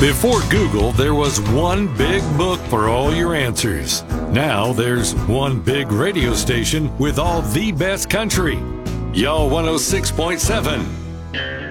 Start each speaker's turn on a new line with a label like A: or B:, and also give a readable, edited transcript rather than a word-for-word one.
A: Before Google, there was one big book for all your answers. Now there's one big radio station with all the best country. Y'all 106.7.